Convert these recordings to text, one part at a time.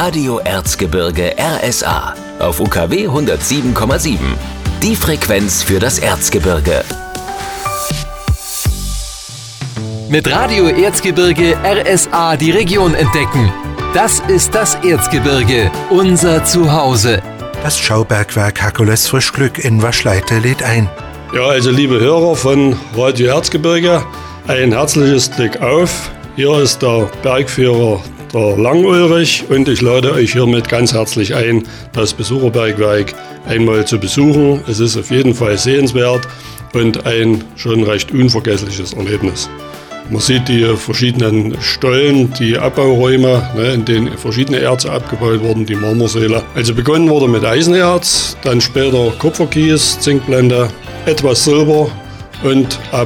Radio Erzgebirge RSA auf UKW 107,7. Die Frequenz für das Erzgebirge. Mit Radio Erzgebirge RSA die Region entdecken. Das ist das Erzgebirge, unser Zuhause. Das Schaubergwerk Herkules Frischglück in Waschleite lädt ein. Ja, also liebe Hörer von Radio Erzgebirge, ein herzliches Glück auf. Hier ist der Bergführer der Lang-Ulrich und ich lade euch hiermit ganz herzlich ein, das Besucherbergwerk einmal zu besuchen. Es ist auf jeden Fall sehenswert und ein schon recht unvergessliches Erlebnis. Man sieht die verschiedenen Stollen, die Abbauräume, in denen verschiedene Erze abgebaut wurden, die Marmorsäle. Also begonnen wurde mit Eisenerz, dann später Kupferkies, Zinkblende, etwas Silber und ab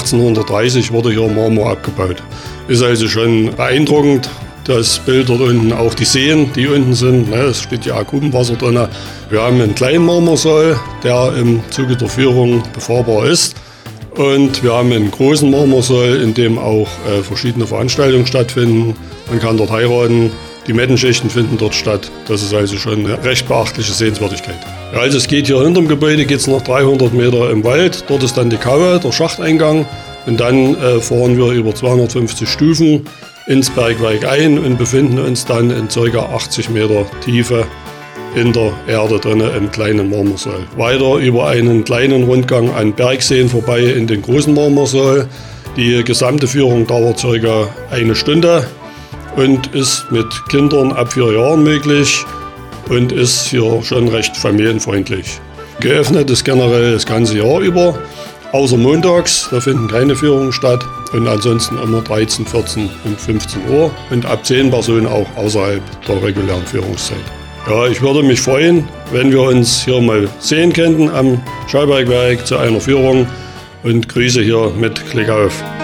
1830 wurde hier Marmor abgebaut. Ist also schon beeindruckend. Das Bild dort unten, auch die Seen, die unten sind, es steht ja Akubenwasser drin. Wir haben einen kleinen Marmorsaal, der im Zuge der Führung befahrbar ist. Und wir haben einen großen Marmorsaal, in dem auch verschiedene Veranstaltungen stattfinden. Man kann dort heiraten, die Mettenschichten finden dort statt. Das ist also schon eine recht beachtliche Sehenswürdigkeit. Ja, also es geht hier hinterm Gebäude, geht es noch 300 Meter im Wald. Dort ist dann die Kaue, der Schachteingang. Und dann fahren wir über 250 Stufen ins Bergwerk ein und befinden uns dann in ca. 80 Meter Tiefe in der Erde drin im kleinen Marmorsaal. Weiter über einen kleinen Rundgang an Bergseen vorbei in den großen Marmorsaal. Die gesamte Führung dauert ca. 1 Stunde und ist mit Kindern ab 4 Jahren möglich und ist hier schon recht familienfreundlich. Geöffnet ist generell das ganze Jahr über, außer montags, da finden keine Führungen statt. Und ansonsten immer 13, 14 und 15 Uhr und ab 10 Personen auch außerhalb der regulären Führungszeit. Ja, ich würde mich freuen, wenn wir uns hier mal sehen könnten am Schaubergwerk zu einer Führung und grüße hier mit Klick auf.